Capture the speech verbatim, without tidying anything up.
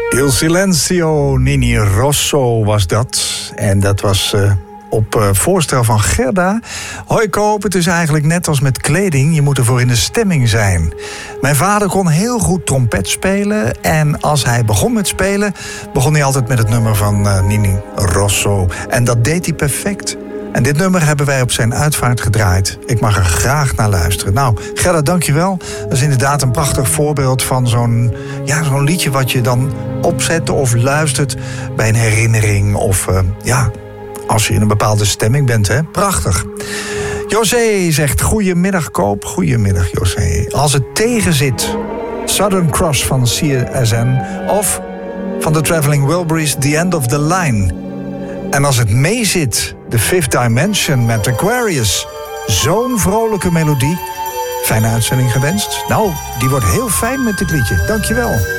Il Silenzio, Nini Rosso was dat. En dat was uh, op uh, voorstel van Gerda. Hoi Koop, het is eigenlijk net als met kleding. Je moet ervoor in de stemming zijn. Mijn vader kon heel goed trompet spelen. En als hij begon met spelen, begon hij altijd met het nummer van uh, Nini Rosso. En dat deed hij perfect. En dit nummer hebben wij op zijn uitvaart gedraaid. Ik mag er graag naar luisteren. Nou, Gerda, dankjewel. Dat is inderdaad een prachtig voorbeeld van zo'n, ja, zo'n liedje wat je dan opzet of luistert bij een herinnering. Of uh, ja, als je in een bepaalde stemming bent, hè. Prachtig. José zegt, goedemiddag Koop. Goedemiddag José. Als het tegen zit, Southern Cross van C S N of van de Traveling Wilburys, The End of the Line. En als het meezit, The Fifth Dimension met Aquarius. Zo'n vrolijke melodie. Fijne uitzending gewenst. Nou, die wordt heel fijn met dit liedje. Dankjewel.